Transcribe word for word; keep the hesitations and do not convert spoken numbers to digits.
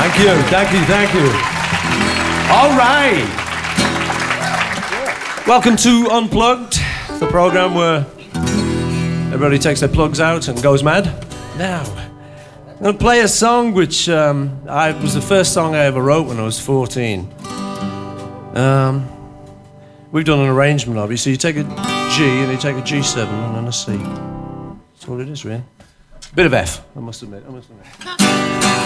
Thank you, thank you, thank you. All right. Welcome to Unplugged, the program where everybody takes their plugs out and goes mad. Now, I'm going to play a song which um, I, was the first song I ever wrote when I was fourteen. Um, we've done an arrangement of it. So you take a G and you take a G seven and then a C. That's all it is, really. Bit of F, I must admit. I must admit.